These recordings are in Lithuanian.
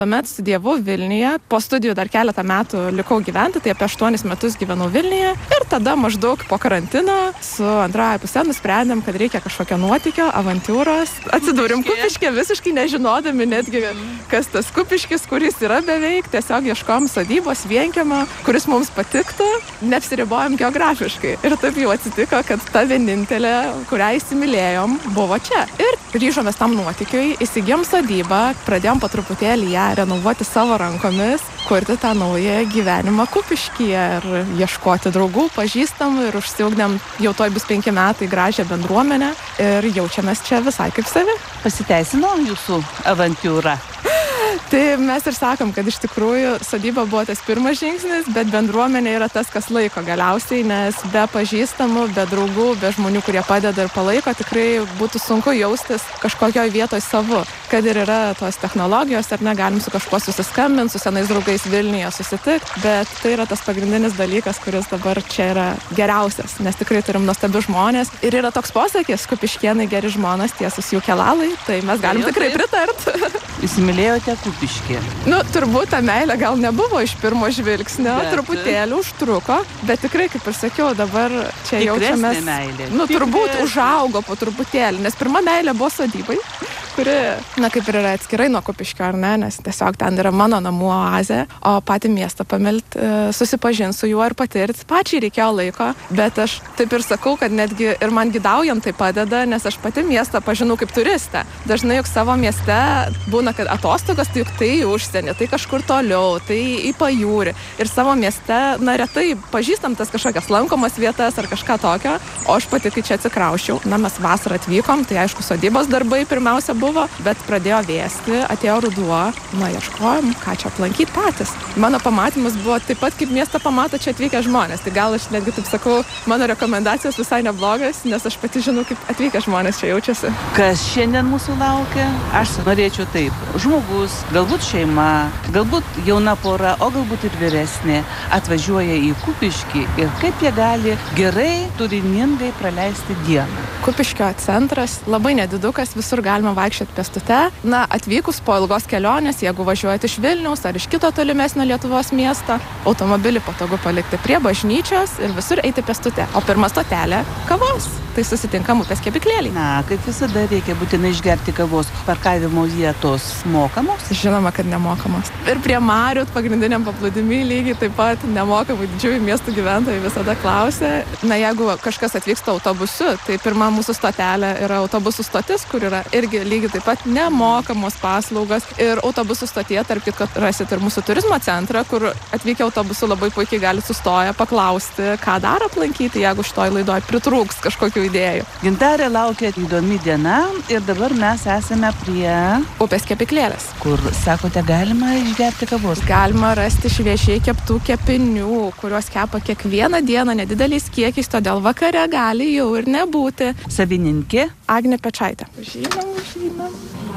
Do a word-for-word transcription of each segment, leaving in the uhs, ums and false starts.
Tuomet studijavau Vilniuje, po studijų dar keletą metų likau gyventi, tai apie aštuonis metus gyvenau Vilniuje ir tada maždaug po karantino su antrąja pusė nusprendėm, kad reikia kažkokio nuotykio, avantūros. Atsidūrėm Kupiškyje, visiškai nežinodami netgi, kas tas Kupiškis, kuris yra beveik, tiesiog ieškom sodybos, vienkiemio, kuris mums patiktų, neapsiribojom geografiškai. Ir taip jau atsitiko, kad ta vienintelė, kurią įsimylėjom, buvo čia. Ir ryžomės tam nuotykiui, įsigijom sodybą, pradėjom po truputėlį ją renovuoti savo rankomis, kurti tą naują gyvenimą Kupiškyje ir ieškoti draugų, pažįstamų ir užsiugdėm, jau toj bus penki metai, gražią bendruomenę ir jaučiamės čia visai kaip savi. Pasiteisino jūsų avantūra? Tai mes ir sakom, kad iš tikrųjų sodyba buvo tas pirmas žingsnis, bet bendruomenė yra tas, kas laiko galiausiai, nes be pažįstamų, be draugų, be žmonių, kurie padeda ir palaiko, tikrai būtų sunku jaustis kažkokioj vietoj savu. Kad ir yra tos technologijos, ar ne, galim su kažkuo susiskambinti, su senais draugais Vilniuje susitikti, bet tai yra tas pagrindinis dalykas, kuris dabar čia yra geriausias, nes tikrai turim nuostabius žmonės. Ir yra toks posakis, kupiškėnai geri žmonės, tiesus jų kelalai, tai mes galim tikrai pritart. Įsimylėjote Kupiškį? Nu, turbūt ta meilė gal nebuvo iš pirmo žvilgsnio, bet... truputėlį užtruko, bet tikrai, kaip ir sakiau, dabar čia jaučiamės... meilė. Nu, turbūt užaugo po truputėlį, nes pirma meilė buvo sodybai, kuri, na, kaip ir yra atskirai nuo Kupiškio, ar ne, nes tiesiog ten yra mano namų oazė, o patį miestą pamilt, susipažinti su juo ir patirti. Pačiai reikėjo laiko, bet aš taip ir sakau, kad netgi ir man gidaujant tai padeda, nes aš pati miestą pažinau kaip turistę. Dažnai juk savo mieste būna, kad atostogos, tai juk tai į užsienį, tai kažkur toliau, tai į pajūrį. Ir savo mieste, na, retai pažįstam tas kažkokias lankomas vietas ar kažką tokio, o aš pati, kai čia atsikrauščiau, na, mes vasarą atvykom, tai aišku, sodybos darbai pirmiausia buvo, bet pradėjo vėsti, atėjo ruduo, na, ieškojom, ką čia aplankyti patys. Mano pamatymas buvo taip pat, kaip miestą pamato čia atvykę žmonės. Tai gal aš netgi taip sakau, mano rekomendacijos visai neblogas, nes aš pati žinau, kaip atvykę žmonės čia jaučiasi. Kas šiandien mūsų laukia? Aš norėčiau taip. Žmogus, galbūt šeima, galbūt jauna pora, o galbūt ir vyresnė, atvažiuoja į Kupiškį ir kaip jie gali gerai, turiningai praleisti dieną. Kupiškio centras labai nedidukas, visur galima vaikščioti pėstute. Na, atvykus po ilgos kelionės, jeigu važiuojate iš Vilniaus ar iš kito tolimesnio Lietuvos miesto, automobilį patogu palikti prie bažnyčios ir visur eiti pėstute. O pirma stotelė – kavos. Tai susitinkam upės kepyklėlėj. Na, kaip visada reikia būtinai išgerti kavos. Parkavimo vietos mokamos? Žinoma, kad nemokamos. Ir prie marių pagrindiniam paplūdimy lygiai taip pat nemokamai didžiųjų miestų gyventojai visada klausia. Na, jeigu kažkas atvyksta autobusu, tai pirma mūsų stotelė yra autobusų stotis, kur yra irgi lygiai taip pat nemokamos paslaugos. Ir autobusų stotyje, tarp kitko, rasit ir mūsų turizmo centrą, kur atvykę autobusu labai puikiai gali sustoję paklausti, ką dar aplankyti, jeigu šitoj laidoj pritrūks kažkokių idėjų. Gintarė, laukia įdomi diena ir dabar mes esame prie upės kepyklėlės. Kur, sakote, galima išgerti kavos? Galima rasti šviežiai keptų kepinių, kuriuos kepa kiekvieną dieną nedideliais kiekiais, todėl vakare gali jau ir nebūti. Savininkė? Agnė Pečaitė. Žinom, žinom.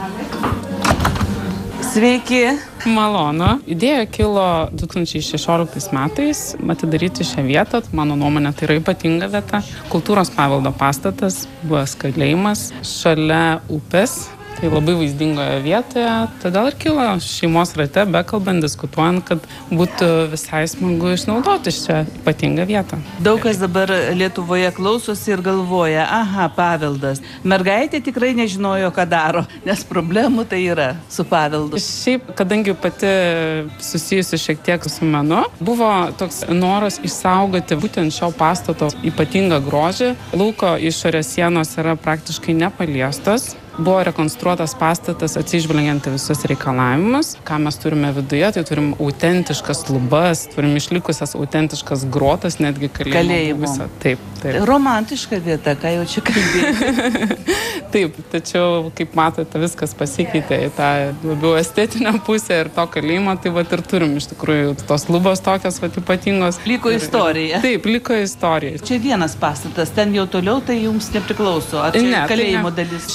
Sveiki. Malonu. Idėja kilo du tūkstančiai šešioliktais metais atidaryti šią vietą. Mano nuomonė, tai yra ypatinga vieta. Kultūros paveldo pastatas, buvęs kalėjimas šalia upės. Tai labai vaizdingoje vietoje. Todėl ir kilo šeimos rate, bekalbant, diskutuojant, kad būtų visai smagu išnaudoti šią ypatingą vietą. Daug kas dabar Lietuvoje klausosi ir galvoja, aha, paveldas. Mergaitė tikrai nežinojo, ką daro, nes problemų tai yra su paveldu. Šiaip, kadangi pati susijusi šiek tiek su menu, buvo toks noras išsaugoti būtent šio pastato ypatingą grožį. Lauko išorės sienos yra praktiškai nepaliestos. Buvo rekonstruotas pastatas atsižvelgiant į visus reikalavimus. Ką mes turime viduje, tai turim autentiškas lubas, turim išlikusias autentiškas grotas, netgi kalėjimo. Taip, taip. Romantiška vieta, ką jau čia kalbėjai. Taip, tačiau, kaip matote, viskas pasikeitė į tą labiau estetinę pusę ir to kalėjimo, tai vat ir turim iš tikrųjų tos lubos tokios vat ypatingos. Liko istorija. Taip, liko istorija. Čia vienas pastatas, ten jau toliau tai jums nepriklauso, ar čia ne, kalėjimo tai ne. dalis? Šitas pastatas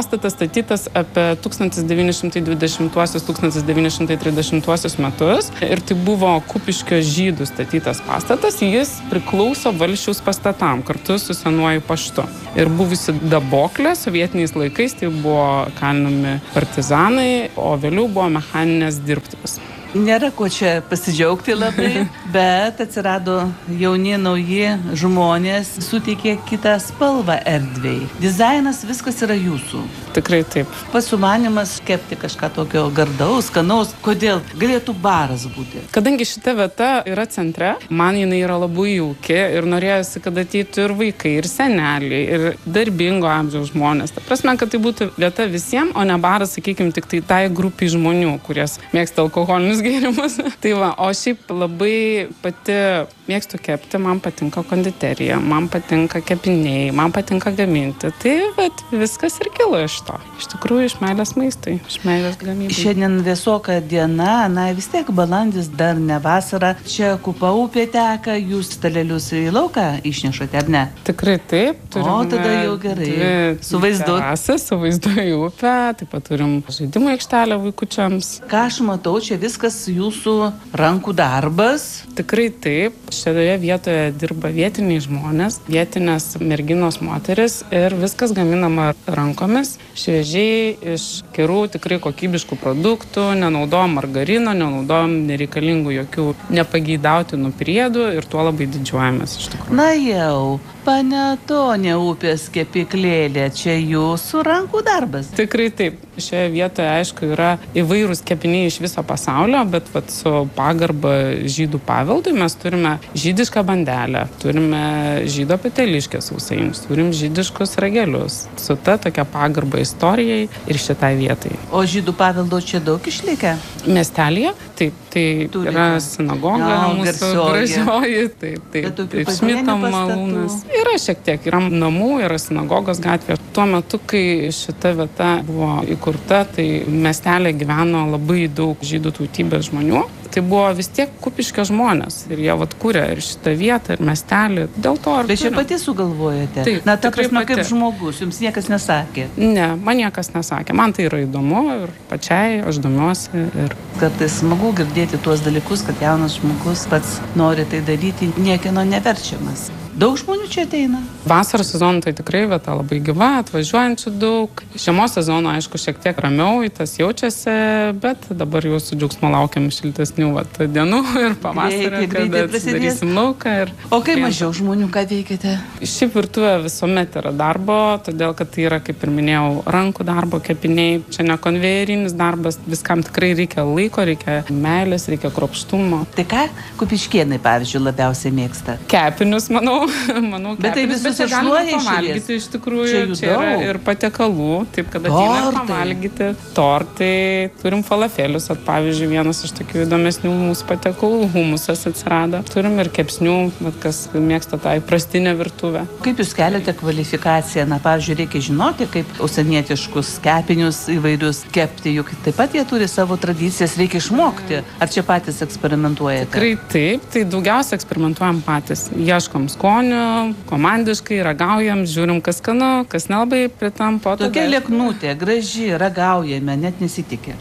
pastatas statytas apie tūkstantis devyni šimtai dvidešimtuosius - tūkstantis devyni šimtai trisdešimtuosius metus ir tai buvo Kupiškio žydų statytas pastatas. Jis priklauso Valsčiaus pastatam kartu su senuoju paštu. Ir buvusi daboklė sovietiniais laikais tai buvo kalinami partizanai, o vėliau buvo mechaninės dirbtuvės. Nėra ko čia pasidžiaugti labai, bet atsirado jauni, nauji žmonės, suteikė kitą spalvą erdvei. Dizainas, viskas yra jūsų. Tikrai taip. Pats sumanymas kepti kažką tokio gardaus, skanaus. Kodėl? Galėtų baras būti. Kadangi šita vieta yra centre, man jinai yra labai jauki ir norėjosi, kad ateitų ir vaikai, ir seneliai, ir darbingo amžiaus žmonės. Ta prasme, kad tai būtų vieta visiems, o ne baras, sakykime, tik tai tai grupiai žmonių, kuries mėgsta alkoholinius gėrimus. Tai va, o šiaip labai pati mėgstu kepti, man patinka konditerija, man patinka kepiniai, man patinka gaminti. Tai vat, viskas ir kilo iš to. Iš tikrųjų, iš meilės maistui, iš meilės gamybai. Šiandien vėsoka diena, na vis tiek balandis, dar ne vasara. Čia Kupa upė teka, jūs stalelius į lauką išnešate, ar ne? Tikrai taip. O, tada jau gerai. Su vaizdu. Terasą, su vaizdu į upę. Taip pat turim žaidimų aikštelę vaikučiams. Ką aš matau, čia viskas jūsų rankų darbas. Tikrai taip. Šioje vietoje dirba vietiniai žmonės, vietinės merginos moteris ir viskas gaminama rankomis, šviežiai, iš gerų, tikrai kokybiškų produktų, nenaudojam margarino, nenaudojam nereikalingų jokių nepageidautinų priedų ir tuo labai didžiuojamės iš tikrųjų. Na jau, Panetonė upės kepyklėlė, čia jūsų rankų darbas. Tikrai taip. Šioje vietoje, aišku, yra įvairūs kepiniai iš viso pasaulio, bet vat, su pagarba žydų paveldui mes turime žydišką bandelę, turime žydo peteliškės sausainius, turim žydiškus ragelius. Su ta tokia pagarba istorijai ir šitai vietai. O žydų paveldo čia daug išlikę? Miestelėje, taip, tai Turite. Yra sinagoga, No, mūsų garsioji. gražioji, taip, taip, taip, Šmito malūnas. Yra šiek tiek, yra namų, yra sinagogos gatvė. Tuo metu, kai šita vieta buvo įkurta, tai miestelė gyveno labai daug žydų tautybės žmonių. Tai buvo vis tiek Kupiškio žmonės ir jie vat kūrė ir šitą vietą, ir miestelį. Dėl to ir Bet čia turim. pati sugalvojate? Taip, Na, ta tikrai prasme, kaip pati. žmogus, jums niekas nesakė. Ne, man niekas nesakė. Man tai yra įdomu ir pačiai aš domiuosi. Ir... Kartais smagu girdėti tuos dalykus, kad jaunas žmogus pats nori tai daryti, niekieno neverčiamas. Daug žmonių čia ateina? Vasaros sezonu tai tikrai vieta labai gyva, atvažiuojančių daug. Žiemos sezono, aišku, šiek tiek ramiau, tas jaučiasi, bet dabar jau su džiaugsmu laukiam šiltesnių vat, dienų ir pavasario, Greitai, kada greitai prasidės. atsidarysim lauką. Ir... O kai mažiau žmonių, ką veikiate? Šiaip virtuvė visuomet yra darbo, todėl kad tai yra, kaip ir minėjau, rankų darbo kepiniai. Čia ne konvejerinis darbas, viskam tikrai reikia laiko, reikia meilės, reikia kruopštumo. Tai ką kupiškėnai, pavyzdžiui, labiausiai mėgsta? Kepinius, manau, manau Bet tai kepenis, visus čia galima iššluoja iš pavalgyti eilės? iš tikrųjų. Čia jų Čia yra daug. ir patiekalų, taip kad ateina ir Tortai. pavalgyti. Tortai, turim falafelius, at, pavyzdžiui, vienas iš tokių įdomesnių mūsų patiekalų, humusas atsirado. Turim ir kepsnių, bet kas mėgsta tą įprastinę virtuvę. Kaip jūs keliate kvalifikaciją? Na, pavyzdžiui, reikia žinoti, kaip užsienietiškus kepinius įvairius kepti, juk taip pat jie turi savo tradicijas, reikia išmokti. Ar čia patys eksperimentuojate? Tikrai taip, tai daugiausia eksperimentuojam patys. Ieškom skonių, komandiškai, ragaujam, žiūrim, kas skanu, kas nelabai pritampo. Tokia lieknutė, graži, ragaujame, net nesitikė.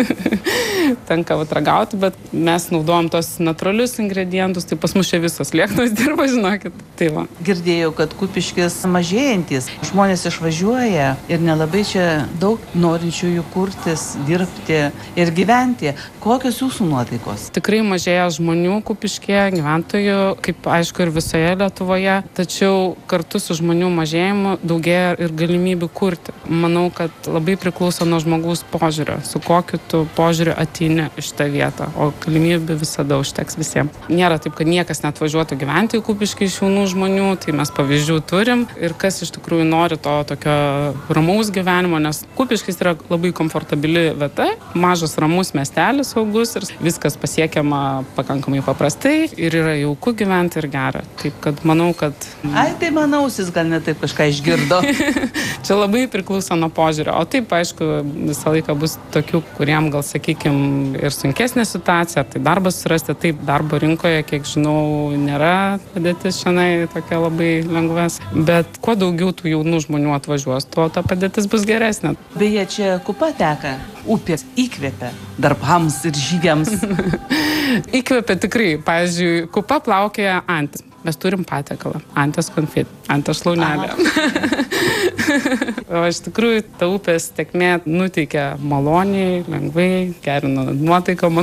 Tenka vat ragauti, bet mes naudojam tos natūralius ingredientus, tai pas mus čia visos lieknos dirba, žinokit. Tai va. Girdėjau, kad Kupiškis mažėjantis, žmonės išvažiuoja ir nelabai čia daug norinčiųjų kurtis, dirbti ir gyventi. Kokios jūsų nuotaikos? Tikrai mažėja žmonių Kupiškėje, gyventojų, kaip aišku ir visoje Lietuvoje, tačiau kartu su žmonių mažėjimu daugėja ir galimybių kurti. Manau, kad labai priklauso nuo žmogaus požiūrio, su kokiu tu požiūriu ateini iš tą vietą, o galimybių visada užteks visiems. Nėra taip, kad niekas netvažiuotų gyventi į Kupiškį iš jaunų žmonių, tai mes pavyzdžių turim ir kas iš tikrųjų nori to tokio ramaus gyvenimo, nes Kupiškis yra labai komfortabili vieta, mažas ramus miestelis, saugus ir viskas pasiekiama pakankamai paprastai ir yra jauku gyventi ir gera. Taip kad manau, kad... Ai, tai manausis gal ne taip kažką išgirdo. Čia labai priklauso nuo požiūrio. O taip, aišku, visą laiką bus tokių, kuriem gal, sakykime, ir sunkesnė situacija, tai darbas surasti. Taip, darbo rinkoje, kiek žinau, nėra padėtis šiandien tokia labai lengvas. Bet kuo daugiau tų jaunų žmonių atvažiuos, tuo ta padėtis bus geresnė. Beje, čia Kupa teka, upės įkvėpia darbams ir žygiams. Įkvėpia tikrai. Pavyzdžiui, Kupa plaukėja antis. Mes turim patiekalą. Anties konfit. Anties šlaunelė. O iš tikrųjų, ta upės tėkmė nuteikia maloniai, lengvai, gerina nuotaiką.